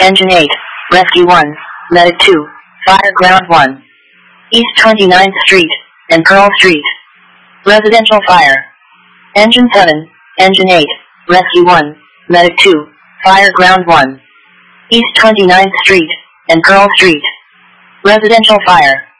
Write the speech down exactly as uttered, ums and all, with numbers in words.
Engine eight, Rescue one, Medic two, Fire Ground one. East twenty-ninth Street, and Pearl Street. Residential fire. Engine seven, Engine eight, Rescue one, Medic two, Fire Ground one. East twenty-ninth Street, and Pearl Street. Residential fire.